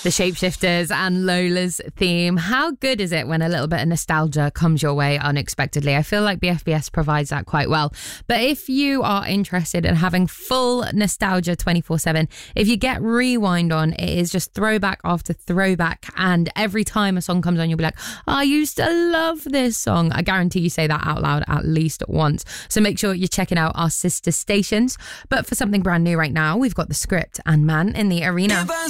The Shapeshifters and Lola's theme. How good is it when a little bit of nostalgia comes your way unexpectedly? I feel like BFBS provides that quite well. But if you are interested in having full nostalgia 24/7, if you get Rewind on, it is just throwback after throwback. And every time a song comes on, you'll be like, I used to love this song. I guarantee you say that out loud at least once. So make sure you're checking out our sister stations. But for something brand new right now, we've got The Script and Man in the Arena.